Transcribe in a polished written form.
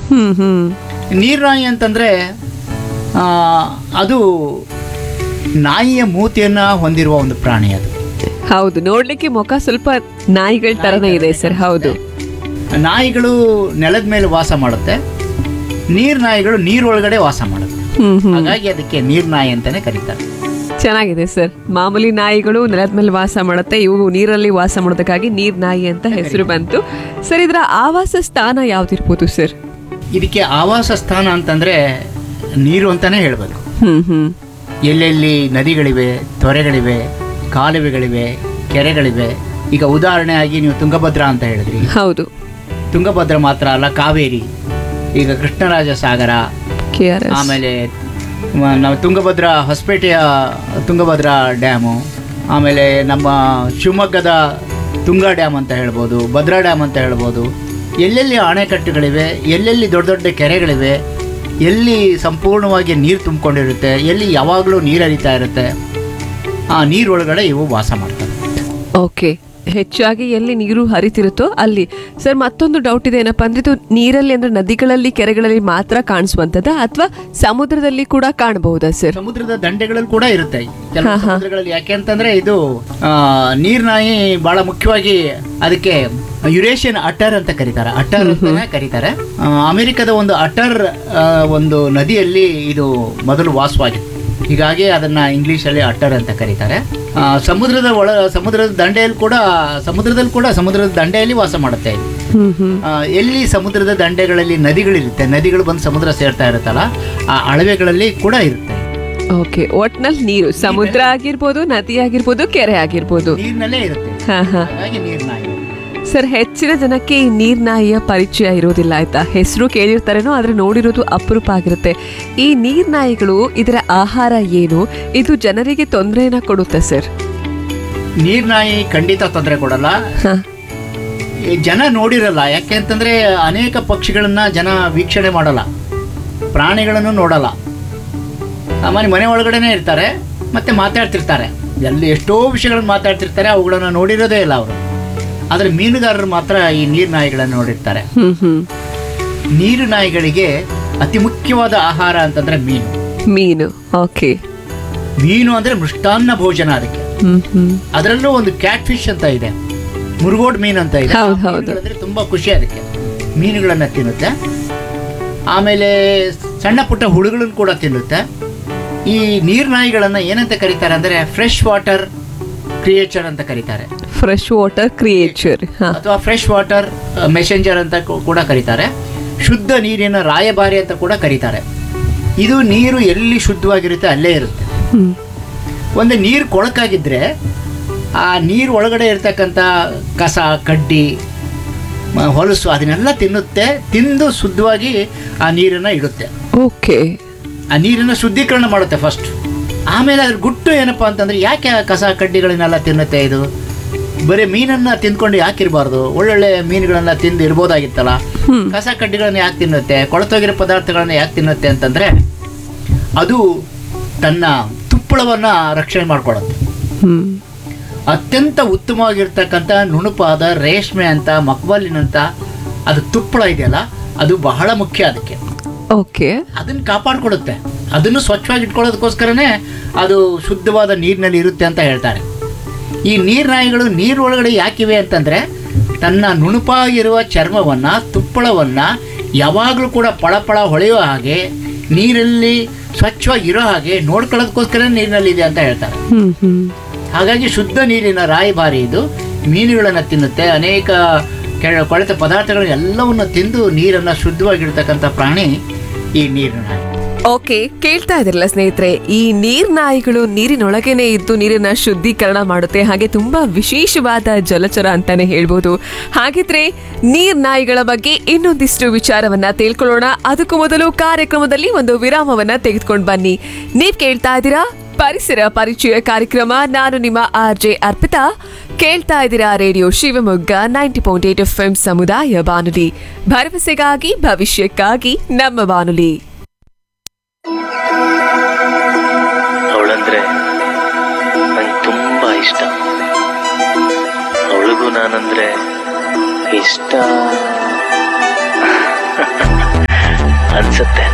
ಹ್ಮ್ ಹ್ಮ್ ನೀರ್ನಾಯಿ ಅಂತಂದರೆ ಅದು ನಾಯಿಯ ಮೂತಿಯನ್ನು ಹೊಂದಿರುವ ಒಂದು ಪ್ರಾಣಿ ಅದು. ಹೌದು, ನೋಡ್ಲಿಕ್ಕೆ ಮುಖ ಸ್ವಲ್ಪ ನಾಯಿಗಳ ತರನೇ ಇದೆ ಸರ್. ಹೌದು, ನಾಯಿಗಳು ನೆಲದ ಮೇಲೆ ವಾಸ ಮಾಡುತ್ತೆ, ನೀರ್ನಾಯಿಗಳು ನೀರೊಳಗಡೆ ವಾಸ ಮಾಡುತ್ತೆ. ಹಾಗಾಗಿ ಅದಕ್ಕೆ ನೀರ್ನಾಯಿ ಅಂತಾನೆ ಕರೀತಾರೆ. ಚೆನ್ನಾಗಿದೆ ಸರ್. ಮಾಮೂಲಿ ನಾಯಿಗಳು ನೆಲದ ಮೇಲೆ ವಾಸ ಮಾಡುತ್ತೆ, ಇವು ನೀರಲ್ಲಿ ವಾಸ ಮಾಡೋದಕ್ಕಾಗಿ ನೀರ್ ನಾಯಿ ಅಂತ ಹೆಸರು ಬಂತು. ಸರ್, ಇದರ ಆವಾಸ ಸ್ಥಾನ ಯಾವ್ದಿರ್ಬೋದು ಸರ್? ಇದಕ್ಕೆ ಆವಾಸ ಸ್ಥಾನ ಅಂತಂದ್ರೆ ನೀರು ಅಂತಾನೆ ಹೇಳ್ಬೇಕು. ಹ್ಮ್ ಎಲ್ಲೆಲ್ಲಿ ನದಿಗಳಿವೆ, ತೊರೆಗಳಿವೆ, ಕಾಲುವೆಗಳಿವೆ, ಕೆರೆಗಳಿವೆ. ಈಗ ಉದಾಹರಣೆ ಆಗಿ ನೀವು ತುಂಗಭದ್ರಾ ಅಂತ ಹೇಳಿದ್ರಿ. ಹೌದು, ತುಂಗಭದ್ರಾ ಮಾತ್ರ ಅಲ್ಲ, ಕಾವೇರಿ, ಈಗ ಕೃಷ್ಣರಾಜ ಸಾಗರ, KRS. ಆಮೇಲೆ ನಾವು ತುಂಗಭದ್ರಾ ಹೊಸಪೇಟೆಯ ತುಂಗಭದ್ರಾ ಡ್ಯಾಮು, ಆಮೇಲೆ ನಮ್ಮ ಶಿವಮೊಗ್ಗದ ತುಂಗಾ ಡ್ಯಾಮ್ ಅಂತ ಹೇಳ್ಬೋದು, ಭದ್ರಾ ಡ್ಯಾಮ್ ಅಂತ ಹೇಳ್ಬೋದು. ಎಲ್ಲೆಲ್ಲಿ ಅಣೆಕಟ್ಟುಗಳಿವೆ, ಎಲ್ಲೆಲ್ಲಿ ದೊಡ್ಡ ದೊಡ್ಡ ಕೆರೆಗಳಿವೆ, ಎಲ್ಲಿ ಸಂಪೂರ್ಣವಾಗಿ ನೀರು ತುಂಬಿಕೊಂಡಿರುತ್ತೆ, ಎಲ್ಲಿ ಯಾವಾಗಲೂ ನೀರು ಹರಿತಾ ಇರುತ್ತೆ, ಆ ನೀರೊಳಗಡೆ ಇವು ವಾಸ ಮಾಡ್ತವೆ. ಓಕೆ, ಹೆಚ್ಚಾಗಿ ಎಲ್ಲಿ ನೀರು ಹರಿತಿರುತ್ತೋ ಅಲ್ಲಿ. ಸರ್, ಮತ್ತೊಂದು ಡೌಟ್ ಇದೆ, ಏನಪ್ಪಾ ಅಂದ್ರೆ ಇದು ನೀರಲ್ಲಿ ಅಂದ್ರೆ ನದಿಗಳಲ್ಲಿ, ಕೆರೆಗಳಲ್ಲಿ ಮಾತ್ರ ಕಾಣಿಸುವಂತದ ಅಥವಾ ಸಮುದ್ರದಲ್ಲಿ ಕೂಡ ಕಾಣಬಹುದಾ ಸರ್? ಸಮುದ್ರದ ದಂಡೆಗಳಲ್ಲಿ ಕೂಡ ಇರುತ್ತೆ ಕೆಲವು ಸಮುದ್ರಗಳಲ್ಲಿ. ಯಾಕೆ ಅಂತಂದ್ರೆ ಇದು ನೀರ್ನಾಯಿ ಬಹಳ ಮುಖ್ಯವಾಗಿ ಅದಕ್ಕೆ ಯುರೇಷಿಯನ್ ಅಟರ್ ಅಂತ ಕರೀತಾರೆ. ಅಟರ್ ಅಂತಾನೆ ಕರೀತಾರೆ. ಅಮೆರಿಕದ ಒಂದು ಅಟರ್ ಒಂದು ನದಿಯಲ್ಲಿ ಇದು ಮೊದಲು ವಾಸವಾಗಿತ್ತು. ಹೀಗಾಗಿ ಅದನ್ನ ಇಂಗ್ಲಿಷಲ್ಲಿ ಅಟರ್ ಅಂತ ಕರೀತಾರೆ. ಸಮುದ್ರದ ದಂಡೆಯಲ್ಲಿ ವಾಸ ಮಾಡುತ್ತೆ. ಎಲ್ಲಿ ಸಮುದ್ರದ ದಂಡೆಗಳಲ್ಲಿ ನದಿಗಳಿರುತ್ತೆ, ನದಿಗಳು ಬಂದು ಸಮುದ್ರ ಸೇರ್ತಾ ಇರುತ್ತಲ್ಲ, ಆ ಅಳವೆಗಳಲ್ಲಿ ಕೂಡ ಇರುತ್ತೆ. ಓಕೆ, ಒಟ್ನಲ್ಲಿ ನೀರು ಸಮುದ್ರ ಆಗಿರ್ಬೋದು, ನದಿ ಆಗಿರ್ಬೋದು, ಕೆರೆ ಆಗಿರ್ಬೋದು, ನೀರಿನಲ್ಲೇ ಇರುತ್ತೆ. ಹಾಗಾಗಿ ನೀರ್ನಾಯಿ. ಸರ್, ಹೆಚ್ಚಿನ ಜನಕ್ಕೆ ಈ ನೀರ್ನಾಯಿಯ ಪರಿಚಯ ಇರೋದಿಲ್ಲ ಆಯ್ತಾ. ಹೆಸರು ಕೇಳಿರ್ತಾರೇನೋ, ಆದ್ರೆ ನೋಡಿರೋದು ಅಪರೂಪ ಆಗಿರುತ್ತೆ. ಈ ನೀರ್ನಾಯಿಗಳು, ಇದರ ಆಹಾರ ಏನು? ಇದು ಜನರಿಗೆ ತೊಂದರೆನ ಕೊಡುತ್ತೆ ಸರ್? ನೀರ್ನಾಯಿ ಖಂಡಿತ ತೊಂದರೆ ಕೊಡಲ್ಲ. ಜನ ನೋಡಿರಲ್ಲ. ಯಾಕೆ ಅಂತಂದ್ರೆ ಅನೇಕ ಪಕ್ಷಿಗಳನ್ನ ಜನ ವೀಕ್ಷಣೆ ಮಾಡಲ್ಲ, ಪ್ರಾಣಿಗಳನ್ನು ನೋಡಲ್ಲ. ಸಾಮಾನ್ಯ ಮನೆ ಒಳಗಡೆನೆ ಇರ್ತಾರೆ, ಮತ್ತೆ ಮಾತಾಡ್ತಿರ್ತಾರೆ. ಎಷ್ಟೋ ವಿಷಯಗಳನ್ನ ಮಾತಾಡ್ತಿರ್ತಾರೆ, ಅವುಗಳನ್ನ ನೋಡಿರೋದೇ ಇಲ್ಲ ಅವರು. ಆದರೆ ಮೀನುಗಾರರು ಮಾತ್ರ ಈ ನೀರ್ನಾಯಿಗಳನ್ನು ನೋಡಿರ್ತಾರೆ. ನೀರು ನಾಯಿಗಳಿಗೆ ಅತಿ ಮುಖ್ಯವಾದ ಆಹಾರ ಅಂತಂದ್ರೆ ಮೀನು. ಓಕೆ, ಮೀನು ಅಂದ್ರೆ ಮೃಷ್ಟಾನ್ನ ಭೋಜನ ಅದಕ್ಕೆ. ಅದರಲ್ಲೂ ಒಂದು ಕ್ಯಾಟ್ ಫಿಶ್ ಅಂತ ಇದೆ, ಮುರುಗೋಡ್ ಮೀನು ಅಂತ ಇದೆ. ಅಂದ್ರೆ ತುಂಬಾ ಖುಷಿ ಅದಕ್ಕೆ. ಮೀನುಗಳನ್ನ ತಿನ್ನುತ್ತೆ, ಆಮೇಲೆ ಸಣ್ಣ ಪುಟ್ಟ ಹುಳುಗಳನ್ನು ಕೂಡ ತಿನ್ನುತ್ತೆ. ಈ ನೀರ್ನಾಯಿಗಳನ್ನ ಏನಂತ ಕರೀತಾರೆ ಅಂದ್ರೆ ಫ್ರೆಶ್ ವಾಟರ್ ಕ್ರಿಯೇಚರ್ ಅಂತ ಕರೀತಾರೆ. ಫ್ರೆಶ್ ವಾಟರ್ ಕ್ರಿಯೇಚರ್ ಅಥವಾ ಫ್ರೆಶ್ ವಾಟರ್ ಮೆಸೆಂಜರ್ ಅಂತ ಕೂಡ ಕರೀತಾರೆ. ಶುದ್ಧ ನೀರಿನ ರಾಯಭಾರಿ ಅಂತ ಕೂಡ ಕರೀತಾರೆ. ಇದು ನೀರು ಎಲ್ಲಿ ಶುದ್ಧವಾಗಿರುತ್ತೆ ಅಲ್ಲೇ ಇರುತ್ತೆ. ಒಂದು ನೀರು ಕೊಳಕಾಗಿದ್ರೆ ಆ ನೀರು ಒಳಗಡೆ ಇರ್ತಕ್ಕಂಥ ಕಸ, ಕಡ್ಡಿ, ಹೊಲಸು ಅದನ್ನೆಲ್ಲ ತಿನ್ನುತ್ತೆ. ತಿಂದು ಶುದ್ಧವಾಗಿ ಆ ನೀರನ್ನು ಇಡುತ್ತೆ. ಓಕೆ, ಆ ನೀರನ್ನು ಶುದ್ಧೀಕರಣ ಮಾಡುತ್ತೆ ಫಸ್ಟ್. ಆಮೇಲೆ ಅದ್ರ ಗುಟ್ಟು ಏನಪ್ಪಾ ಅಂತಂದ್ರೆ, ಯಾಕೆ ಕಸ ಕಡ್ಡಿಗಳನ್ನೆಲ್ಲ ತಿನ್ನುತ್ತೆ ಇದು? ಬರೀ ಮೀನನ್ನ ತಿಂದ್ಕೊಂಡು ಯಾಕಿರಬಾರ್ದು? ಒಳ್ಳೊಳ್ಳೆ ಮೀನುಗಳನ್ನ ತಿಂದು ಇರ್ಬೋದಾಗಿತ್ತಲ್ಲ. ಕಸ ಕಡ್ಡಿಗಳನ್ನ ಯಾಕೆ ತಿನ್ನುತ್ತೆ? ಕೊಳತೋಗಿರೋ ಪದಾರ್ಥಗಳನ್ನ ಯಾಕೆ ತಿನ್ನುತ್ತೆ ಅಂತಂದ್ರೆ, ಅದು ತನ್ನ ತುಪ್ಪಳವನ್ನ ರಕ್ಷಣೆ ಮಾಡ್ಕೊಳ್ಳುತ್ತೆ. ಅತ್ಯಂತ ಉತ್ತಮವಾಗಿರ್ತಕ್ಕಂಥ ನುಣುಪಾದ ರೇಷ್ಮೆ ಅಂತ, ಮಕ್ಬಲಿನಂತ ಅದು ತುಪ್ಪಳ ಇದೆಯಲ್ಲ, ಅದು ಬಹಳ ಮುಖ್ಯ ಅದಕ್ಕೆ. ಓಕೆ, ಅದನ್ನ ಕಾಪಾಡ್ಕೊಡುತ್ತೆ. ಅದನ್ನು ಸ್ವಚ್ಛವಾಗಿ ಇಟ್ಕೊಳ್ಳೋದಕ್ಕೋಸ್ಕರನೇ ಅದು ಶುದ್ಧವಾದ ನೀರಿನಲ್ಲಿ ಇರುತ್ತೆ ಅಂತ ಹೇಳ್ತಾರೆ. ಈ ನೀರ್ನಾಯಿಗಳು ನೀರೊಳಗಡೆ ಯಾಕಿವೆ ಅಂತಂದ್ರೆ, ತನ್ನ ನುಣುಪಾಗಿರುವ ಚರ್ಮವನ್ನ, ತುಪ್ಪಳವನ್ನ ಯಾವಾಗಲೂ ಕೂಡ ಪಳಪಳ ಹೊಳೆಯುವ ಹಾಗೆ, ನೀರಲ್ಲಿ ಸ್ವಚ್ಛವಾಗಿರೋ ಹಾಗೆ ನೋಡ್ಕೊಳ್ಳೋದಕ್ಕೋಸ್ಕರ ನೀರಿನಲ್ಲಿ ಇದೆ ಅಂತ ಹೇಳ್ತಾರೆ. ಹಾಗಾಗಿ ಶುದ್ಧ ನೀರಿನ ರಾಯಭಾರಿ ಇದು. ಮೀನುಗಳನ್ನು ತಿನ್ನುತ್ತೆ, ಅನೇಕ ಕೊಳೆತ ಪದಾರ್ಥಗಳನ್ನ ಎಲ್ಲವನ್ನು ತಿಂದು ನೀರನ್ನು ಶುದ್ಧವಾಗಿರ್ತಕ್ಕಂಥ ಪ್ರಾಣಿ ಈ ನೀರ್ನಾಯಿ. ಓಕೆ, ಕೇಳ್ತಾ ಇದ್ರಲ್ಲ ಸ್ನೇಹಿತರೆ, ಈ ನೀರ್ನಾಯಿಗಳು ನೀರಿನೊಳಗೇನೆ ಇದ್ದು ನೀರನ್ನ ಶುದ್ಧೀಕರಣ ಮಾಡುತ್ತೆ. ಹಾಗೆ ತುಂಬಾ ವಿಶೇಷವಾದ ಜಲಚರ ಅಂತಾನೆ ಹೇಳ್ಬೋದು. ಹಾಗಿದ್ರೆ ನೀರ್ನಾಯಿಗಳ ಬಗ್ಗೆ ಇನ್ನೊಂದಿಷ್ಟು ವಿಚಾರವನ್ನ ತಿಳ್ಕೊಳ್ಳೋಣ. ಅದಕ್ಕೂ ಮೊದಲು ಕಾರ್ಯಕ್ರಮದಲ್ಲಿ ಒಂದು ವಿರಾಮವನ್ನ ತೆಗೆದುಕೊಂಡು ಬನ್ನಿ. ನೀವ್ ಕೇಳ್ತಾ ಇದ್ದೀರಾ ಪರಿಸರ ಪರಿಚಯ ಕಾರ್ಯಕ್ರಮ. ನಾನು ನಿಮ್ಮ RJ ಅರ್ಪಿತಾ. ಕೇಳ್ತಾ ಇದ್ದೀರಾ ರೇಡಿಯೋ ಶಿವಮೊಗ್ಗ 90.8 FM ಸಮುದಾಯ ಬಾನುಲಿ, ಭರವಸೆಗಾಗಿ ಭವಿಷ್ಯಕ್ಕಾಗಿ ನಮ್ಮ ಬಾನುಲಿ. ಅವಳಂದ್ರೆ ನಂಗೆ ತುಂಬಾ ಇಷ್ಟ. ಅವಳಿಗೂ ನಾನಂದ್ರೆ ಇಷ್ಟ. ಅನ್ಸುತ್ತೆ.